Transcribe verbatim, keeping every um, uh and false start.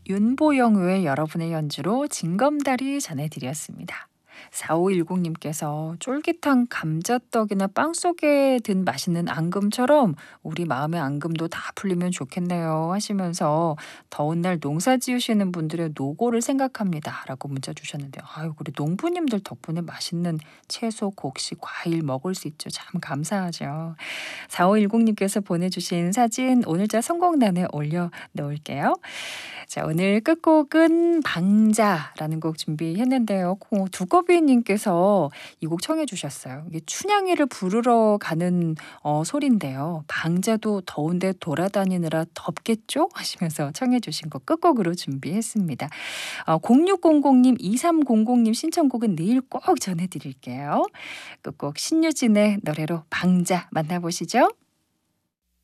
윤보영 의 여러분의 연주로 징검다리 전해드렸습니다. 사오일공님께서 쫄깃한 감자떡이나 빵 속에 든 맛있는 앙금처럼 우리 마음의 앙금도 다 풀리면 좋겠네요 하시면서 더운 날 농사 지으시는 분들의 노고를 생각합니다 라고 문자 주셨는데요. 아유, 우리 농부님들 덕분에 맛있는 채소, 곡식, 과일 먹을 수 있죠. 참 감사하죠. 사오일공님께서 보내주신 사진 오늘자 선곡란에 올려놓을게요. 자, 오늘 끝곡은 방자라는 곡 준비했는데요. 고- 두꺼비님께서 이 곡 청해 주셨어요. 이게 춘향이를 부르러 가는 어, 소리인데요. 방자도 더운데 돌아다니느라 덥겠죠? 하시면서 청해 주신 곡 끝곡으로 준비했습니다. 어, 공육공공님, 이삼공공님 신청곡은 내일 꼭 전해드릴게요. 끝곡 신유진의 노래로 방자 만나보시죠.